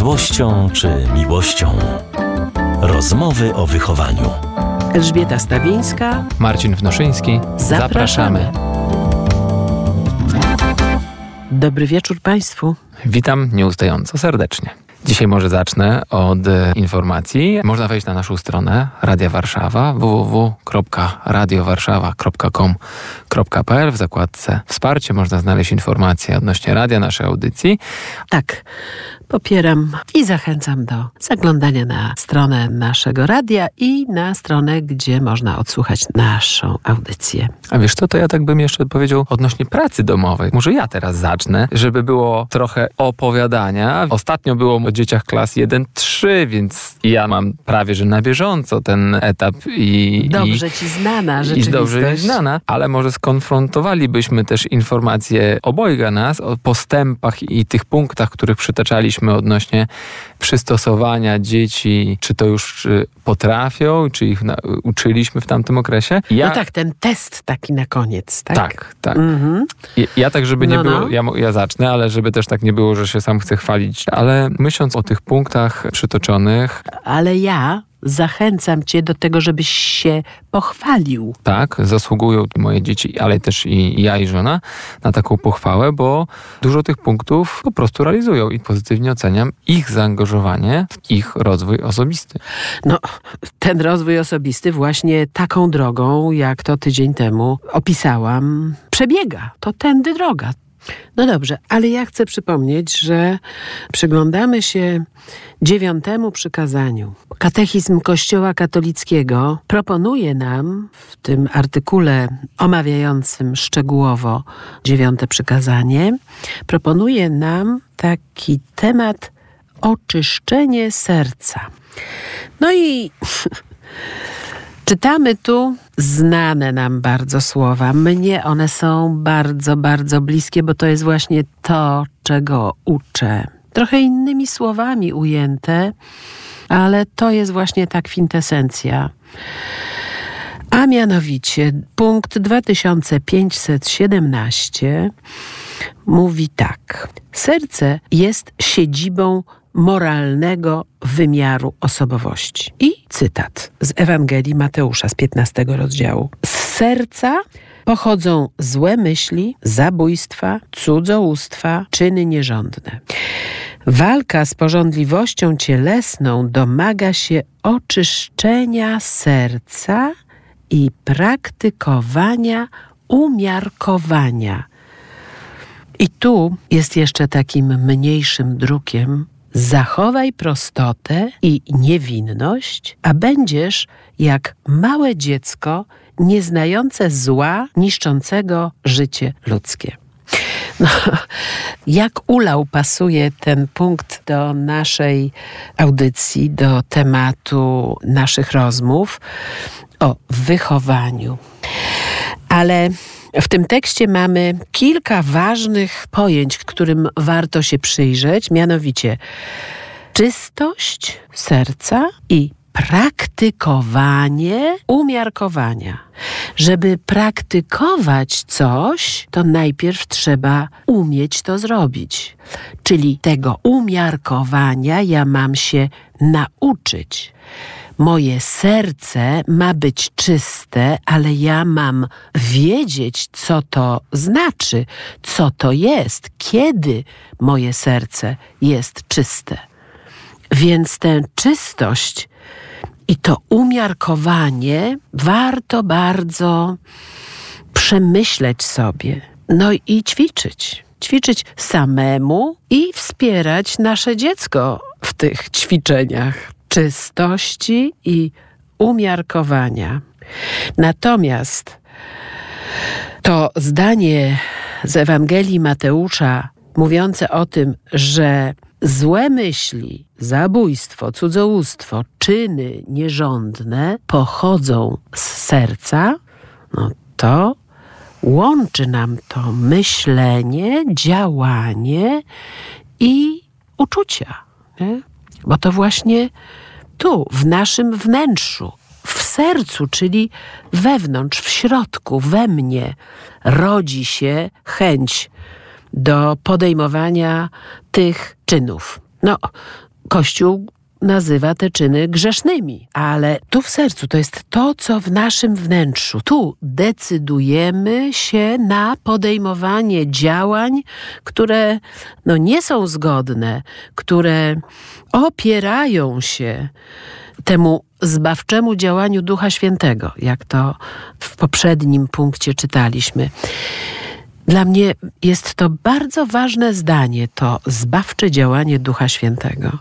złością czy miłością. Rozmowy o wychowaniu. Elżbieta Stawińska, Marcin Wnoszyński. Zapraszamy. Dobry wieczór Państwu. Witam nieustająco serdecznie. Dzisiaj może zacznę od informacji. Można wejść na naszą stronę Radia Warszawa www.radiowarszawa.com.pl. W zakładce Wsparcie można znaleźć informacje odnośnie radia, naszej audycji. Tak, popieram i zachęcam do zaglądania na stronę naszego radia i na stronę, gdzie można odsłuchać naszą audycję. A wiesz co, to ja tak bym jeszcze powiedział odnośnie pracy domowej. Może ja teraz zacznę, żeby było trochę opowiadania. Ostatnio było o dzieciach klas 1-3, więc ja mam prawie, że na bieżąco ten etap Dobrze ci znana rzeczywistość. Dobrze mi znana, ale może skonfrontowalibyśmy też informacje obojga nas o postępach i tych punktach, których przytaczaliśmy odnośnie przystosowania dzieci, czy to już potrafią, czy ich uczyliśmy w tamtym okresie. No tak, ten test taki na koniec, tak? Tak. Mhm. Ja tak, żeby nie było, ja zacznę, ale żeby też tak nie było, że się sam chcę chwalić. Ale myśląc o tych punktach przytoczonych... Ale ja zachęcam cię do tego, żebyś się pochwalił. Tak, zasługują moje dzieci, ale też i ja i żona na taką pochwałę, bo dużo tych punktów po prostu realizują i pozytywnie oceniam ich zaangażowanie w ich rozwój osobisty. No, ten rozwój osobisty właśnie taką drogą, jak to tydzień temu opisałam, przebiega. To tędy droga. No dobrze, ale ja chcę przypomnieć, że przyglądamy się 9. przykazaniu. Katechizm Kościoła katolickiego proponuje nam w tym artykule omawiającym szczegółowo 9. przykazanie, proponuje nam taki temat oczyszczenie serca. No i czytamy tu znane nam bardzo słowa. Mnie one są bardzo, bardzo bliskie, bo to jest właśnie to, czego uczę. Trochę innymi słowami ujęte, ale to jest właśnie ta kwintesencja. A mianowicie punkt 2517 mówi tak. Serce jest siedzibą moralnego wymiaru osobowości. I cytat z Ewangelii Mateusza z 15 rozdziału. Z serca pochodzą złe myśli, zabójstwa, cudzołóstwa, czyny nierządne. Walka z pożądliwością cielesną domaga się oczyszczenia serca i praktykowania umiarkowania. I tu jest jeszcze takim mniejszym drukiem: zachowaj prostotę i niewinność, a będziesz jak małe dziecko nieznające zła, niszczącego życie ludzkie. No, jak ulał pasuje ten punkt do naszej audycji, do tematu naszych rozmów o wychowaniu. Ale w tym tekście mamy kilka ważnych pojęć, którym warto się przyjrzeć, mianowicie czystość serca i praktykowanie umiarkowania. Żeby praktykować coś, to najpierw trzeba umieć to zrobić. Czyli tego umiarkowania ja mam się nauczyć. Moje serce ma być czyste, ale ja mam wiedzieć, co to znaczy, co to jest, kiedy moje serce jest czyste. Więc tę czystość i to umiarkowanie warto bardzo przemyśleć sobie. No i ćwiczyć. Ćwiczyć samemu i wspierać nasze dziecko w tych ćwiczeniach czystości i umiarkowania. Natomiast to zdanie z Ewangelii Mateusza mówiące o tym, że złe myśli, zabójstwo, cudzołóstwo, czyny nierządne pochodzą z serca, no to łączy nam to myślenie, działanie i uczucia. Nie? Bo to właśnie tu, w naszym wnętrzu, w sercu, czyli wewnątrz, w środku, we mnie rodzi się chęć do podejmowania tych czynów. No, Kościół nazywa te czyny grzesznymi, ale tu w sercu to jest to, co w naszym wnętrzu. Tu decydujemy się na podejmowanie działań, które nie są zgodne, które opierają się temu zbawczemu działaniu Ducha Świętego, jak to w poprzednim punkcie czytaliśmy. Dla mnie jest to bardzo ważne zdanie, to zbawcze działanie Ducha Świętego.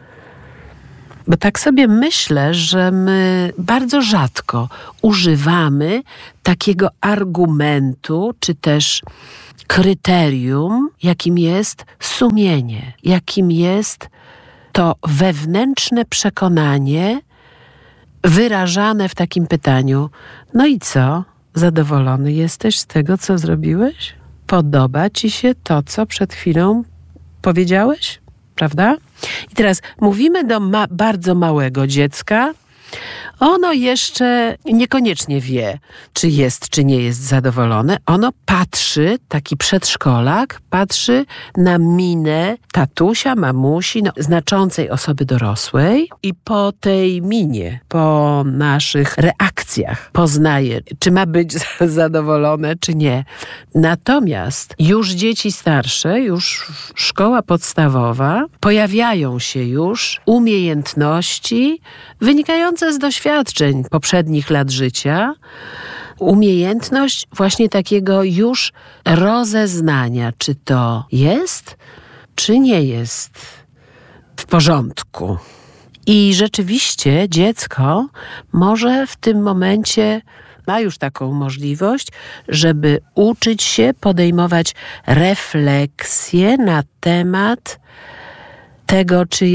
Bo tak sobie myślę, że my bardzo rzadko używamy takiego argumentu, czy też kryterium, jakim jest sumienie, jakim jest to wewnętrzne przekonanie wyrażane w takim pytaniu: no i co? Zadowolony jesteś z tego, co zrobiłeś? Podoba ci się to, co przed chwilą powiedziałeś? Prawda? I teraz mówimy do bardzo małego dziecka. Ono jeszcze niekoniecznie wie, czy jest, czy nie jest zadowolone. Ono patrzy, taki przedszkolak, patrzy na minę tatusia, mamusi, znaczącej osoby dorosłej i po tej minie, po naszych reakcjach poznaje, czy ma być zadowolone, czy nie. Natomiast już dzieci starsze, już szkoła podstawowa, pojawiają się już umiejętności wynikające z doświadczeń poprzednich lat życia, umiejętność właśnie takiego już rozeznania, czy to jest, czy nie jest w porządku. I rzeczywiście dziecko może w tym momencie, ma już taką możliwość, żeby uczyć się podejmować refleksje na temat tego, czy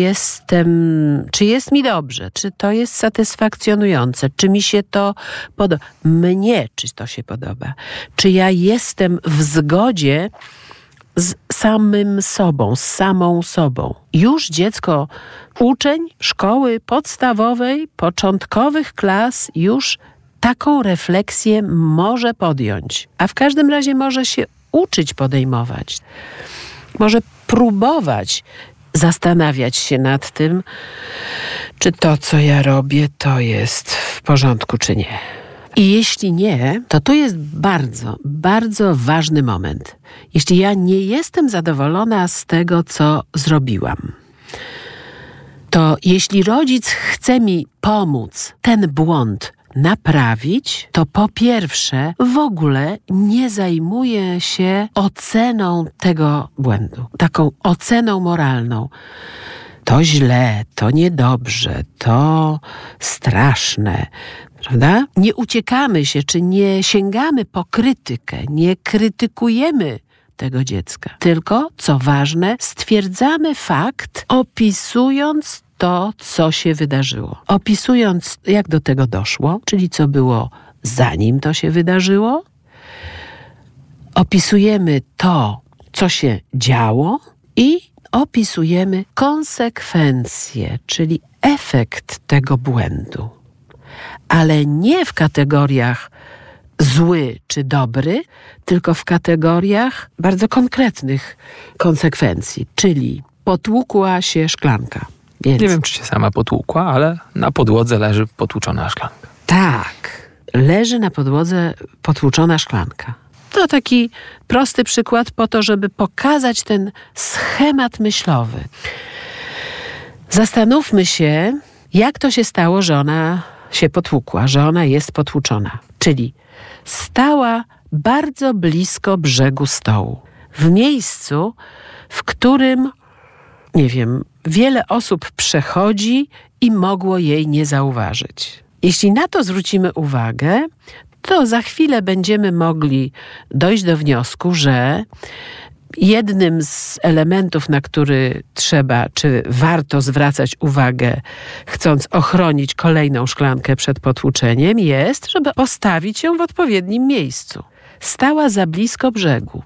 jest mi dobrze, czy to jest satysfakcjonujące, czy mi się to podoba. Mnie, czy to się podoba. Czy ja jestem w zgodzie z samym sobą, z samą sobą. Już dziecko, uczeń szkoły podstawowej, początkowych klas już taką refleksję może podjąć. A w każdym razie może się uczyć podejmować. Może próbować zastanawiać się nad tym, czy to, co ja robię, to jest w porządku, czy nie. I jeśli nie, to tu jest bardzo, bardzo ważny moment. Jeśli ja nie jestem zadowolona z tego, co zrobiłam, to jeśli rodzic chce mi pomóc ten błąd naprawić, to po pierwsze w ogóle nie zajmuje się oceną tego błędu. Taką oceną moralną. To źle, to niedobrze, to straszne. Prawda? Nie uciekamy się, czy nie sięgamy po krytykę, nie krytykujemy tego dziecka. Tylko, co ważne, stwierdzamy fakt, opisując to, co się wydarzyło. Opisując, jak do tego doszło, czyli co było zanim to się wydarzyło. Opisujemy to, co się działo i opisujemy konsekwencje, czyli efekt tego błędu. Ale nie w kategoriach zły czy dobry, tylko w kategoriach bardzo konkretnych konsekwencji, czyli potłukła się szklanka. Więc nie wiem, czy się sama potłukła, ale na podłodze leży potłuczona szklanka. Tak, leży na podłodze potłuczona szklanka. To taki prosty przykład po to, żeby pokazać ten schemat myślowy. Zastanówmy się, jak to się stało, że ona się potłukła, że ona jest potłuczona. Czyli stała bardzo blisko brzegu stołu. W miejscu, w którym, nie wiem, wiele osób przechodzi i mogło jej nie zauważyć. Jeśli na to zwrócimy uwagę, to za chwilę będziemy mogli dojść do wniosku, że jednym z elementów, na który trzeba, czy warto zwracać uwagę, chcąc ochronić kolejną szklankę przed potłuczeniem, jest, żeby postawić ją w odpowiednim miejscu. Stała za blisko brzegu.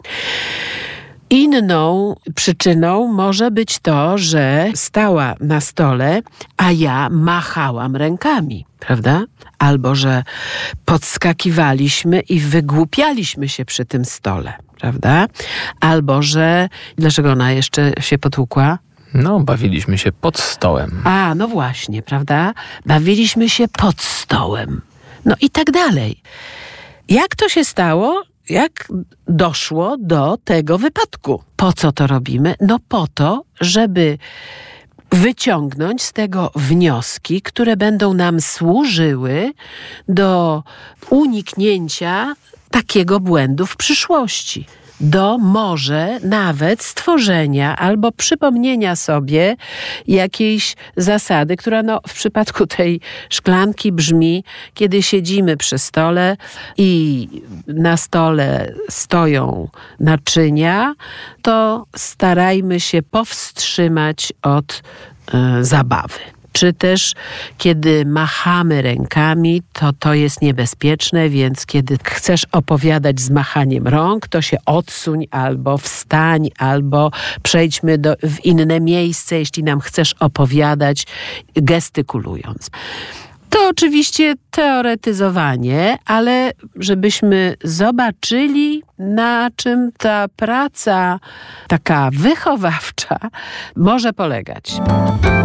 Inną przyczyną może być to, że stała na stole, a ja machałam rękami, prawda? Albo że podskakiwaliśmy i wygłupialiśmy się przy tym stole, prawda? Albo że... Dlaczego ona jeszcze się potłukła? No, bawiliśmy się pod stołem. A, no właśnie, prawda? Bawiliśmy się pod stołem. No i tak dalej. Jak to się stało? Jak doszło do tego wypadku? Po co to robimy? No po to, żeby wyciągnąć z tego wnioski, które będą nam służyły do uniknięcia takiego błędu w przyszłości. Do może nawet stworzenia albo przypomnienia sobie jakiejś zasady, która w przypadku tej szklanki brzmi, kiedy siedzimy przy stole i na stole stoją naczynia, to starajmy się powstrzymać od zabawy. Czy też kiedy machamy rękami, to jest niebezpieczne, więc kiedy chcesz opowiadać z machaniem rąk, to się odsuń albo wstań, albo przejdźmy w inne miejsce, jeśli nam chcesz opowiadać, gestykulując. To oczywiście teoretyzowanie, ale żebyśmy zobaczyli, na czym ta praca taka wychowawcza może polegać.